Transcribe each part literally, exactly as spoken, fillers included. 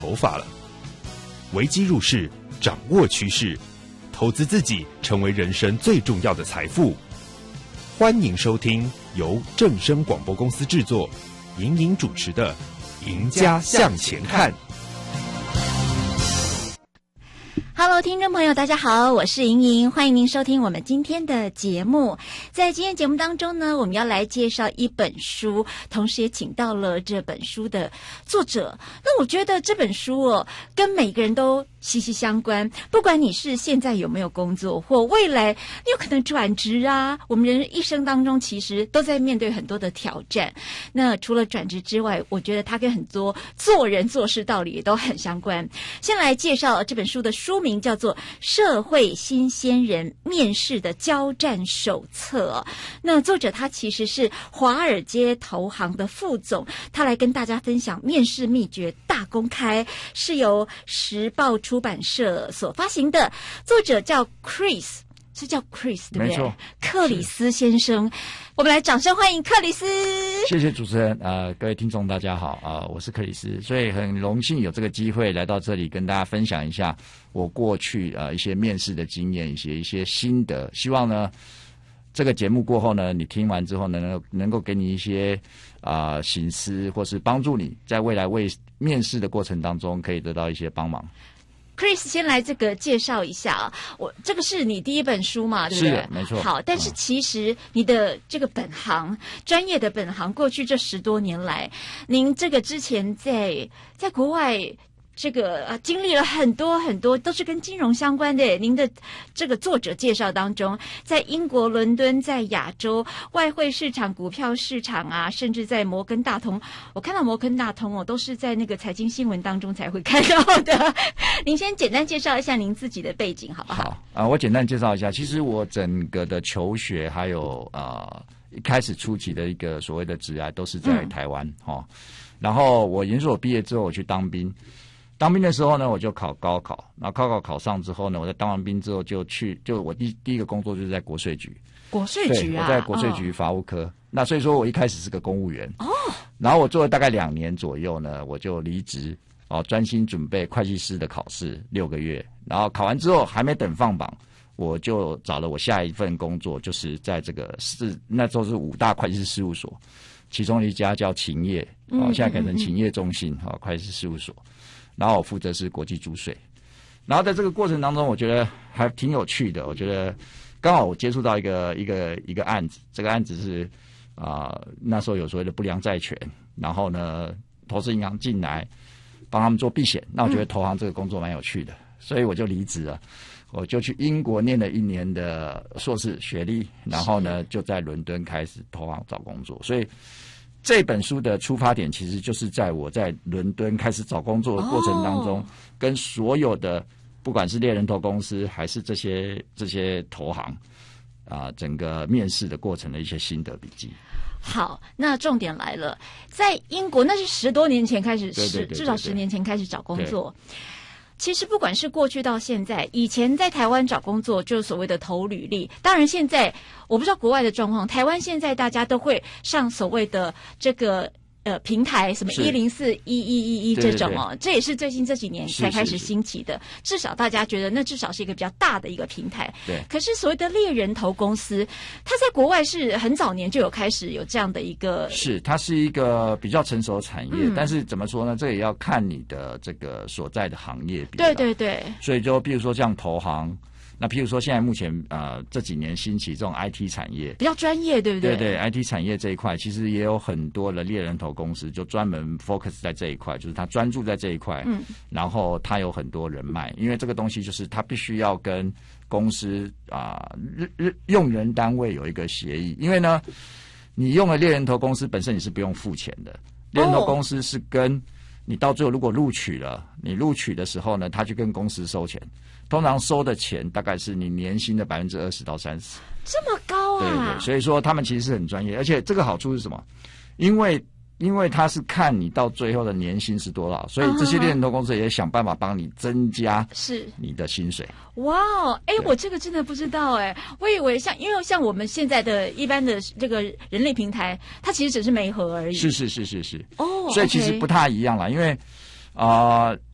头发了。危机入市，掌握趋势，投资自己成为人生最重要的财富。欢迎收听由正声广播公司制作、莹莹主持的《赢家向前看》。 Hello， 听众朋友，大家好，我是莹莹，欢迎您收听我们今天的节目。在今天节目当中呢，我们要来介绍一本书，同时也请到了这本书的作者。那我觉得这本书哦，跟每个人都息息相关，不管你是现在有没有工作，或未来你有可能转职啊，我们人一生当中其实都在面对很多的挑战。那除了转职之外，我觉得它跟很多做人做事道理也都很相关。先来介绍这本书的书名，叫做《社会新鲜人面试的交战手册》。那作者他其实是华尔街投行的副总，他来跟大家分享面试秘诀大公开，是由时报出版社所发行的。作者叫 Chris， 是叫 Chris 对不对？ 没错， 克里斯先生。我们来掌声欢迎克里斯。 谢谢主持人，呃，各位听众大家好，啊、呃，我是克里斯，所以很荣幸有这个机会来到这里跟大家分享一下我过去呃一些面试的经验，一些一些心得。希望呢这个节目过后呢，你听完之后呢，能够能够给你一些啊、呃、省思，或是帮助你在未来为面试的过程当中可以得到一些帮忙。 Chris 先来这个介绍一下啊，我这个是你第一本书嘛，对不对？ 是，没错。 好，但是其实你的这个本行，专业的本行，过去这十多年来，您这个之前在在国外。这个啊，经历了很多很多，都是跟金融相关的。您的这个作者介绍当中，在英国伦敦，在亚洲外汇市场、股票市场啊，甚至在摩根大通，我看到摩根大通哦，都是在那个财经新闻当中才会看到的。您先简单介绍一下您自己的背景，好不好？ 好啊、呃，我简单介绍一下。其实我整个的求学还有呃一开始初期的一个所谓的职涯都是在台湾哈、嗯哦。然后我研究所毕业之后，我去当兵。当兵的时候呢，我就考高考，然后高考考上之后呢，我在当完兵之后就去，就我第第一个工作就是在国税局。 国税局啊， 我在国税局法务科、哦。那所以说我一开始是个公务员哦，然后我做了大概两年左右呢，我就离职哦，专心准备会计师的考试六个月，然后考完之后还没等放榜，我就找了我下一份工作，就是在这个是那时候是五大会计师事务所，其中一家叫勤业哦，现在改成勤业中心哈、哦、会计师事务所。然后我负责是国际租税，然后在这个过程当中，我觉得还挺有趣的。我觉得刚好我接触到一个一个一个案子，这个案子是啊、呃、那时候有所谓的不良债权，然后呢投资银行进来帮他们做避险，那我觉得投行这个工作蛮有趣的，所以我就离职了，我就去英国念了一年的硕士学历，然后呢就在伦敦开始投行找工作，所以。这本书的出发点其实就是在我在伦敦开始找工作的过程当中， oh. 跟所有的不管是猎人头公司还是这些这些投行啊、呃，整个面试的过程的一些心得笔记。 好，那重点来了，在英国那是十多年前开始， 对对对对对至少十年前开始找工作。其实不管是过去到现在，以前在台湾找工作就是所谓的投履历，当然现在我不知道国外的状况，台湾现在大家都会上所谓的这个呃平台，什么一零四一一一一这种哦，这也是最近这几年才开始兴起的。是是是至少大家觉得那至少是一个比较大的一个平台。 对。 可是所谓的猎人头公司，它在国外是很早年就有开始有这样的一个， 是它是一个比较成熟的产业， 嗯、 但是怎么说呢？这也要看你的这个所在的行业比。 对对对。 所以就比如说像投行。那譬如说，现在目前呃这几年兴起这种 I T 产业， 比较专业，对不对？ 对对 ，I T 产业这一块，其实也有很多的猎人头公司就专门 focus 在这一块，就是他专注在这一块，嗯，然后他有很多人脉，因为这个东西就是他必须要跟公司啊、呃、用人单位有一个协议，因为呢，你用了猎人头公司本身你是不用付钱的，猎人头公司是跟你到最后如果录取了，你录取的时候呢，他去跟公司收钱。通常收的钱大概是你年薪的百分之二十到三十， 这么高啊！ 对对，所以说他们其实是很专业，而且这个好处是什么？因为因为他是看你到最后的年薪是多少，所以这些猎人头公司也想办法帮你增加是你的薪水。 哇哦，哎，我这个真的不知道哎，我以为像因为像我们现在的一般的这个人力平台，它其实只是媒合而已。 是是是是是， 哦， 所以其实不太一样啦，因为啊。呃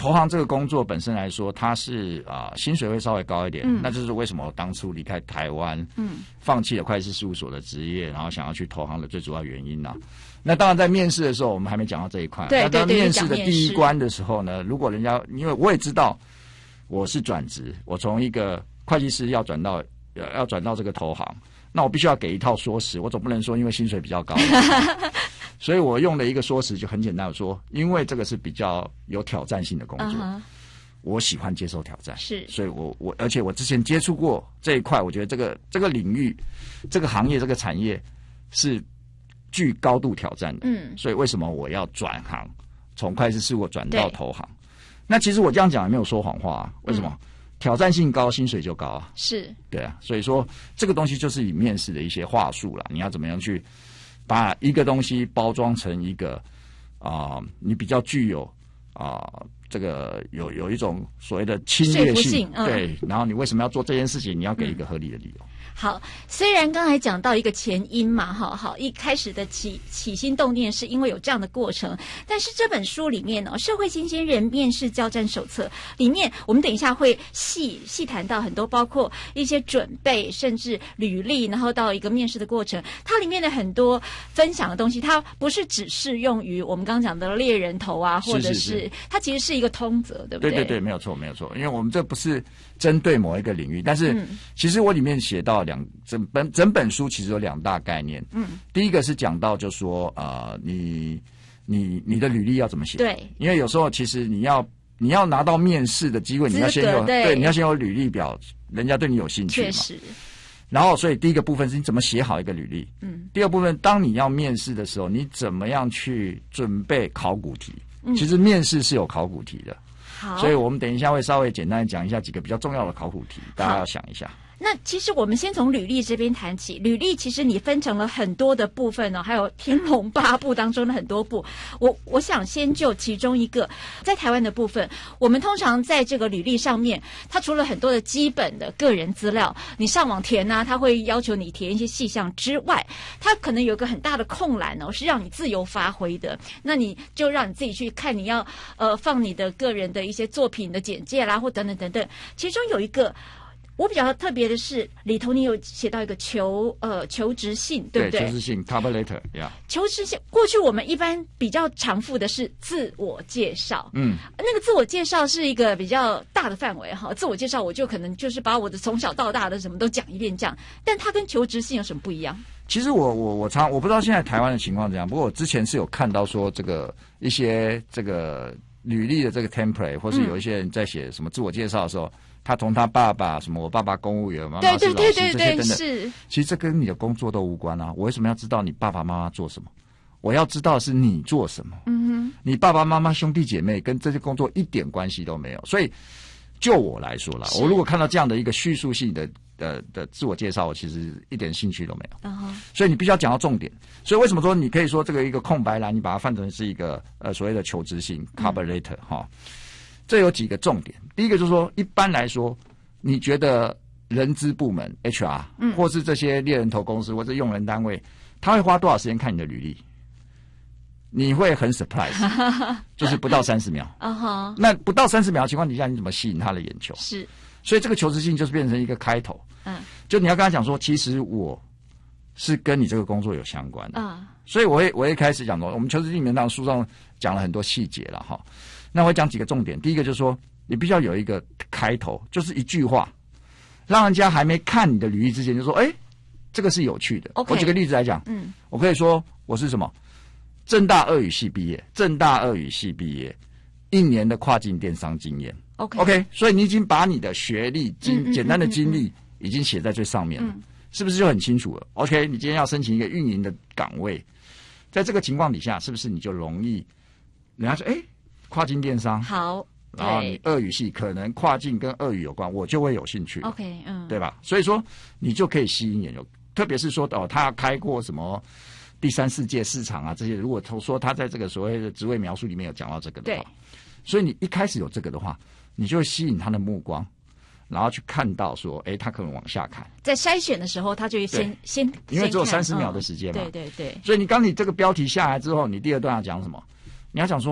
投行这个工作本身来说，它是啊、呃、薪水会稍微高一点，嗯、那就是为什么我当初离开台湾，嗯，放弃了会计师事务所的职业，然后想要去投行的最主要原因啊。那当然在面试的时候，我们还没讲到这一块。 对对对， 那面试的第一关的时候呢，如果人家因为我也知道我是转职，我从一个会计师要转到要转到这个投行，那我必须要给一套说辞，我总不能说因为薪水比较高。所以我用的一个说辞就很简单，我说因为这个是比较有挑战性的工作， uh-huh. 我喜欢接受挑战， 是， 所以我我而且我之前接触过这一块，我觉得这个这个领域、这个行业、这个产业是具高度挑战的，嗯，所以为什么我要转行，从会计师事务转到投行？那其实我这样讲也没有说谎话啊，为什么？嗯、挑战性高，薪水就高啊， 是， 对啊，所以说这个东西就是以面试的一些话术啦，你要怎么样去把一个东西包装成一个啊、呃，你比较具有啊、呃，这个有有一种所谓的侵略性， 性嗯、 对，然后你为什么要做这件事情？你要给一个合理的理由。嗯好，虽然刚才讲到一个前因嘛，好好，一开始的起起心动念是因为有这样的过程，但是这本书里面呢、哦，《社会新鲜人面试交战手册》里面，我们等一下会细细谈到很多，包括一些准备，甚至履历，然后到一个面试的过程，它里面的很多分享的东西，它不是只适用于我们刚刚讲的猎人头啊，或者是, 是, 是, 是它其实是一个通则，对不对？ 对对对，没有错，没有错，因为我们这不是针对某一个领域，但是、嗯、其实我里面写到。两整本整本书其实有两大概念，嗯，第一个是讲到就说呃，你你你的履历要怎么写？ 对， 因为有时候其实你要你要拿到面试的机会，你要先有 对, 对，你要先有履历表，人家对你有兴趣嘛。 确实。 然后，所以第一个部分是你怎么写好一个履历，嗯，第二部分当你要面试的时候，你怎么样去准备考古题？嗯，其实面试是有考古题的， 好， 所以我们等一下会稍微简单讲一下几个比较重要的考古题，大家要想一下。 那其实我们先从履历这边谈起，履历其实你分成了很多的部分呢、哦，还有天龙八部当中的很多部。我我想先就其中一个，在台湾的部分，我们通常在这个履历上面，它除了很多的基本的个人资料，你上网填啊，它会要求你填一些细项之外，它可能有一个很大的空栏哦，是让你自由发挥的。那你就让你自己去看，你要呃放你的个人的一些作品的简介啦，或等等等等。其中有一个。我比较特别的是，里头你有写到一个求呃求职信，对不对？ 对，求职信 cover letter， yeah。 求职信，过去我们一般比较常附的是自我介绍，嗯，那个自我介绍是一个比较大的范围哈。自我介绍我就可能就是把我的从小到大的什么都讲一遍这样，但它跟求职信有什么不一样？ 其实我我我常我不知道现在台湾的情况怎样，不过我之前是有看到说这个一些这个履历的这个 template， 或是有一些人在写什么自我介绍的时候。嗯，他从他爸爸什么，我爸爸公务员，妈妈是老师，这些等等，是。其实这跟你的工作都无关啊！我为什么要知道你爸爸妈妈做什么？我要知道的是你做什么。嗯哼，你爸爸妈妈兄弟姐妹跟这些工作一点关系都没有。所以，就我来说啦，我如果看到这样的一个叙述性的的的自我介绍，我其实一点兴趣都没有。Uh-huh. 所以你必须要讲到重点。所以为什么说你可以说这个一个空白栏，你把它换成是一个呃所谓的求职信 cover letter 哈、嗯？这有几个重点。第一个就是说，一般来说，你觉得人资部门 H R，嗯，或是这些猎人头公司或者用人单位，他会花多少时间看你的履历？你会很 surprise， 就是不到三十秒。啊哈，那不到三十秒的情况底下，你怎么吸引他的眼球？ 是， 所以这个求职信就是变成一个开头。嗯，就你要跟他讲说，其实我是跟你这个工作有相关的。啊，所以我会我会开始讲说，我们求职信里面当书上讲了很多细节了哈。那我会讲几个重点。第一个就是说，你必须要有一个开头，就是一句话，让人家还没看你的履历之前就说：“哎，这个是有趣的。” Okay. 我举个例子来讲，嗯，我可以说我是什么，政大俄语系毕业，政大俄语系毕业，一年的跨境电商经验。OK， OK， 所以你已经把你的学历、经、嗯、简单的经历已经写在最上面了，嗯、是不是就很清楚了 ？OK， 你今天要申请一个运营的岗位，在这个情况底下，是不是你就容易人家说：“哎。”跨境电商好， 然后你俄语系可能跨境跟俄语有关，我就会有兴趣。 OK， 嗯， 对吧？所以说你就可以吸引眼球，特别是说哦，他开过什么第三世界市场啊这些，如果说他在这个所谓的职位描述里面有讲到这个的话，对，所以你一开始有这个的话，你就会吸引他的目光，然后去看到说，哎，他可能往下看， 在筛选的时候，他就会先先， 因为只有三十秒的时间嘛， 嗯、对对对， 所以你刚你这个标题下来之后，你第二段要讲什么？你要讲说。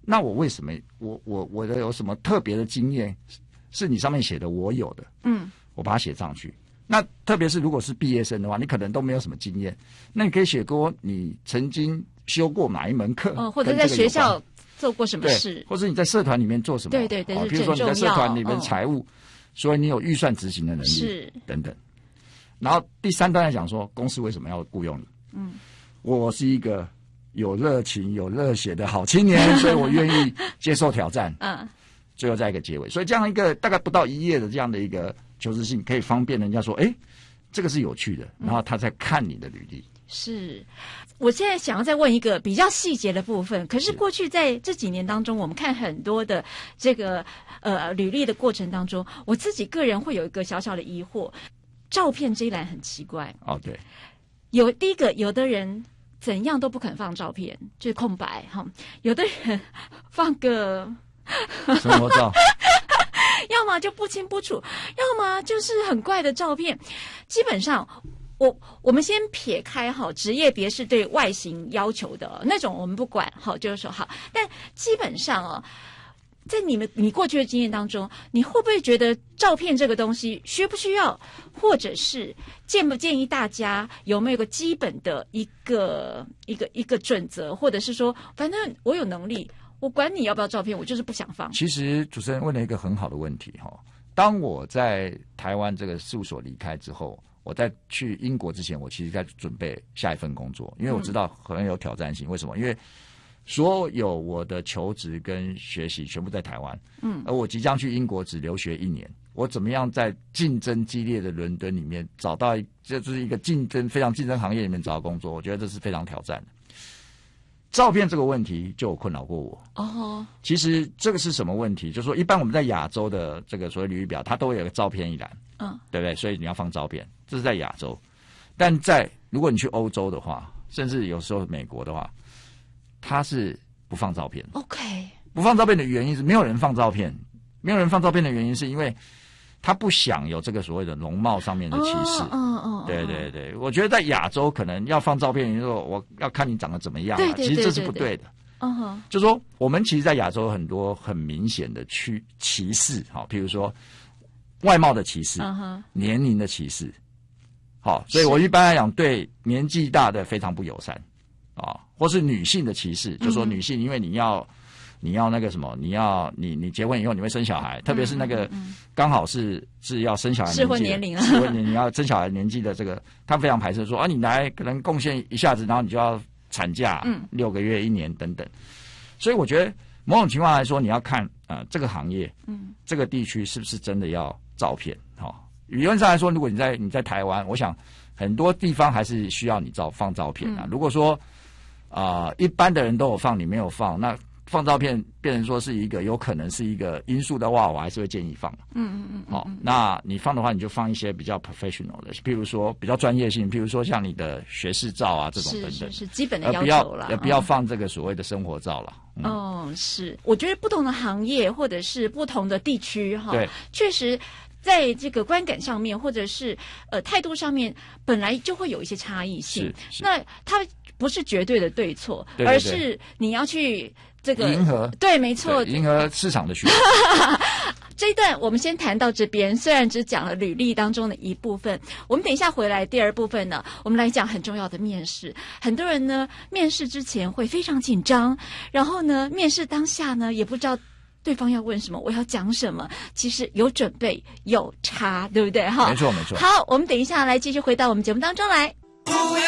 那我为什么我我我的有什么特别的经验是你上面写的我有的？嗯，我把它写上去。那特别是如果是毕业生的话，你可能都没有什么经验，那你可以写过你曾经修过哪一门课， 哦，或者在学校做过什么事， 或者你在社团里面做什么， 对对对， 哦，比如说你在社团里面财务，哦，所以你有预算执行的能力， 是等等。然后第三段来讲说，公司为什么要雇佣你？嗯，我是一个有热情、有热血的好青年，所以我愿意接受挑战。嗯，最后再一个结尾，所以这样一个大概不到一页的这样的一个求职信，可以方便人家说，哎，这个是有趣的，然后他再看你的履历。 是，我现在想要再问一个比较细节的部分。可是过去在这几年当中，我们看很多的这个呃履历的过程当中，我自己个人会有一个小小的疑惑：照片这一栏很奇怪。 哦，对， 有第一个，有的人怎样都不肯放照片，就是空白哈；有的人放个生活照。 要么就不清不楚，要么就是很怪的照片。基本上，我我们先撇开哈职业别是对外形要求的那种，我们不管哈，就是说好。但基本上哦，在你们你过去的经验当中，你会不会觉得照片这个东西需不需要，或者是建不建议大家有没有个基本的一个一个一个准则，或者是说，反正我有能力。我管你要不要照片，我就是不想放。 其实主持人问了一个很好的问题哈。当我在台湾这个事务所离开之后，我在去英国之前，我其实在准备下一份工作，因为我知道很有挑战性。嗯、为什么？因为所有我的求职跟学习全部在台湾，嗯，而我即将去英国只留学一年，我怎么样在竞争激烈的伦敦里面找到，这就是一个竞争非常竞争行业里面找到工作，我觉得这是非常挑战的。照片这个问题就有困扰过我哦。其实这个是什么问题？就是说，一般我们在亚洲的这个所谓履历表，它都会有个照片一栏，嗯，对不对？所以你要放照片，这是在亚洲。但在如果你去欧洲的话，甚至有时候美国的话，它是不放照片。 OK， 不放照片的原因是没有人放照片，没有人放照片的原因是因为他不想有这个所谓的容貌上面的歧视。嗯嗯，对对对，我觉得在亚洲可能要放照片，你说我要看你长得怎么样啊， 对对对对对， 其实这是不对的。嗯哼，就说我们其实，在亚洲很多很明显的区歧视，好，譬如说外貌的歧视，嗯哼，年龄的歧视，好，所以我一般来讲对年纪大的非常不友善啊，或是女性的歧视，就说女性因为你要。你要那个什么？你要你你结婚以后你会生小孩，嗯、特别是那个刚好是是要生小孩适婚年龄了， 适婚年龄要生小孩年纪的这个，他非常排斥说啊，你来可能贡献一下子，然后你就要产假，嗯，六个月、一年等等。所以我觉得某种情况来说，你要看啊、呃、这个行业，嗯，这个地区是不是真的要照片？哈、哦，理论上来说，如果你在你在台湾，我想很多地方还是需要你照放照片啊。嗯、如果说啊、呃、一般的人都有放，你没有放，那放照片变成说是一个有可能是一个因素的话，我还是会建议放。嗯嗯嗯。好、哦，那你放的话，你就放一些比较 professional 的，譬如说比较专业性，譬如说像你的学士照啊这种等等， 是是是基本的要求了， 也不要放这个所谓的生活照了。嗯、 哦，是，我觉得不同的行业或者是不同的地区哈， 对， 确实。在这个观感上面，或者是呃态度上面，本来就会有一些差异性。 是是， 那它不是绝对的对错， 对对对， 而是你要去这个迎合。 对，没错， 迎合市场的需求。 这一段我们先谈到这边，虽然只讲了履历当中的一部分，我们等一下回来第二部分呢，我们来讲很重要的面试。很多人呢，面试之前会非常紧张，然后呢，面试当下呢，也不知道对方要问什么，我要讲什么，其实有准备有差，对不对？哈， 没错没错。 好，我们等一下来继续回到我们节目当中来。